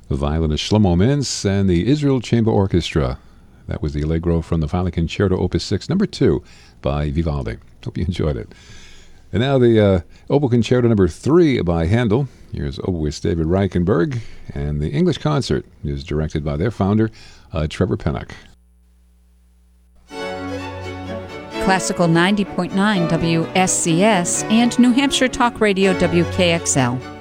The violinist Shlomo Mintz and the Israel Chamber Orchestra. That was the Allegro from the Violin Concerto Opus 6, number 2 by Vivaldi. Hope you enjoyed it. And now the Oboe Concerto number 3 by Handel. Here's oboist David Reichenberg, and the English concert is directed by their founder, Trevor Pennock. Classical 90.9 WSCS and New Hampshire Talk Radio WKXL.